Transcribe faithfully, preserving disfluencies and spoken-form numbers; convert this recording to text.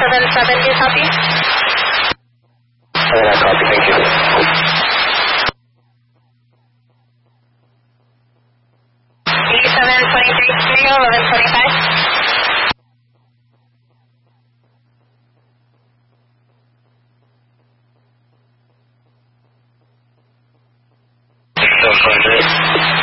seven seven, do you copy? seven, I copy, thank you. eighty-seven twenty-three Studio, eleven twenty-five. seven twenty-three.